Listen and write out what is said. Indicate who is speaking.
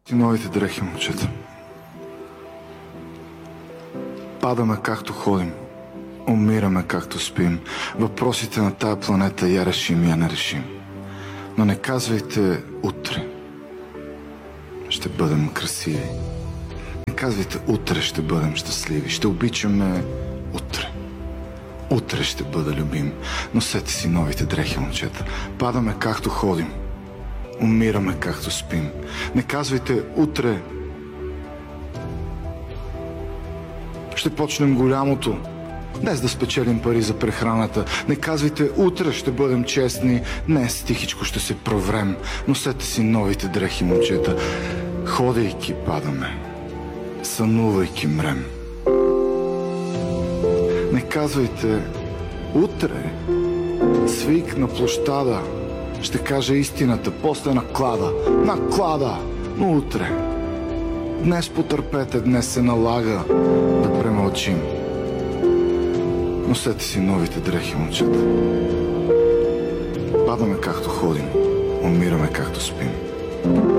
Speaker 1: Ти новите дрехи, момчета. Падаме както ходим, умираме както спим. Въпросите на тая планета я решим, я не решим. Но не казвайте утре ще бъдем красиви. Не казвайте утре ще бъдем щастливи. Ще обичаме утре. Утре ще бъда любим. Носете си новите дрехи, момчета. Падаме както ходим, умираме както спим. Не казвайте утре ще почнем голямото, днес да спечелим пари за прехраната. Не казвайте утре ще бъдем честни, днес тихичко ще се проврем. Носете си новите дрехи, момчета. Ходейки падаме, сънувайки мрем. Не казвайте утре свик на площада ще каже истината, после наклада, но утре. Днес потърпете, днес се налага да премълчим. Носете си новите дрехи, момчета. Падаме както ходим, умираме както спим.